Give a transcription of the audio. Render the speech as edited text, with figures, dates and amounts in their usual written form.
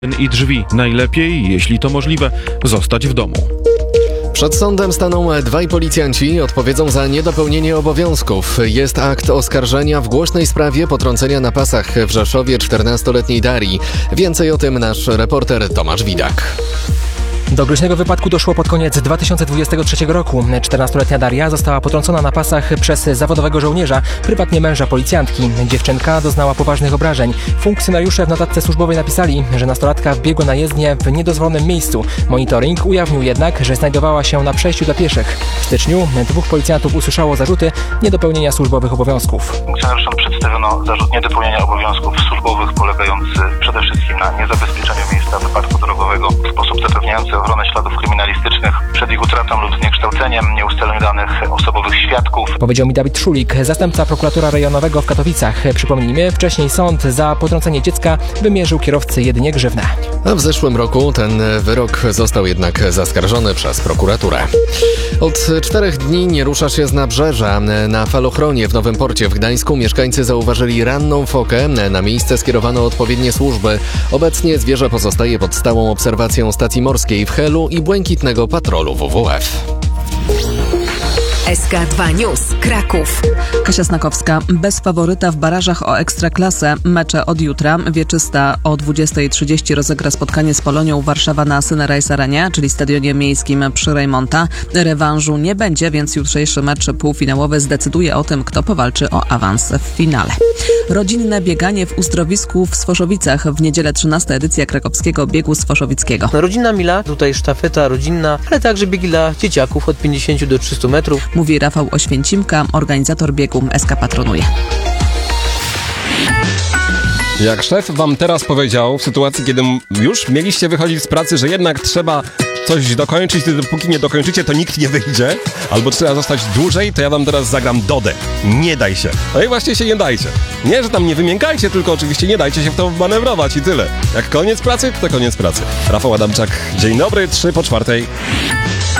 I drzwi. Najlepiej, jeśli to możliwe, zostać w domu. Przed sądem staną dwaj policjanci, odpowiedzą za niedopełnienie obowiązków. Jest akt oskarżenia w głośnej sprawie potrącenia na pasach w Rzeszowie 14-letniej Darii. Więcej o tym nasz reporter Tomasz Widak. Do groźnego wypadku doszło pod koniec 2023 roku. 14-letnia Daria została potrącona na pasach przez zawodowego żołnierza, prywatnie męża policjantki. Dziewczynka doznała poważnych obrażeń. Funkcjonariusze w notatce służbowej napisali, że nastolatka wbiegła na jezdnię w niedozwolonym miejscu. Monitoring ujawnił jednak, że znajdowała się na przejściu dla pieszych. W styczniu dwóch policjantów usłyszało zarzuty niedopełnienia służbowych obowiązków. Funkcjonariuszom przedstawiono zarzut niedopełnienia obowiązków służbowych polegający przede wszystkim na niezabezpieczeniu miejsca wypadku drogowego w sposób zapewniający ochronę śladów kryminalistycznych przed ich utratą lub zniekształceniem, nieustaleniu danych osobowych świadków. Powiedział mi Dawid Szulik, zastępca prokuratora rejonowego w Katowicach. Przypomnijmy, wcześniej sąd za potrącenie dziecka wymierzył kierowcy jedynie grzywnę. A w zeszłym roku ten wyrok został jednak zaskarżony przez prokuraturę. Od 4 dni nie rusza się z nabrzeża. Na falochronie w Nowym Porcie w Gdańsku mieszkańcy zauważyli ranną fokę. Na miejsce skierowano odpowiednie służby. Obecnie zwierzę pozostaje pod stałą obserwacją stacji morskiej w Helu i błękitnego patrolu WWF. SK2 News, Kraków. Kasia Snakowska. Bez faworyta w barażach o Ekstraklasę. Mecze od jutra. Wieczysta o 20:30 rozegra spotkanie z Polonią Warszawa na Synerais Arenie, czyli stadionie miejskim przy Rejmonta. Rewanżu nie będzie, więc jutrzejszy mecz półfinałowy zdecyduje o tym, kto powalczy o awans w finale. Rodzinne bieganie w uzdrowisku w Swoszowicach. W niedzielę 13. edycja krakowskiego biegu swoszowickiego. Rodzinna mila, tutaj sztafeta rodzinna, ale także biegi dla dzieciaków od 50 do 300 metrów. Mówi Rafał Oświęcimka, organizator biegu SK Patronuje. Jak szef wam teraz powiedział, w sytuacji, kiedy już mieliście wychodzić z pracy, że jednak trzeba coś dokończyć, to dopóki nie dokończycie, to nikt nie wyjdzie, albo trzeba zostać dłużej, to ja wam teraz zagram Dodę. Nie daj się. No i właśnie się nie dajcie. Nie, że tam nie wymiękajcie, tylko oczywiście nie dajcie się w to manewrować i tyle. Jak koniec pracy, to koniec pracy. Rafał Adamczak, dzień dobry, 3 po 4.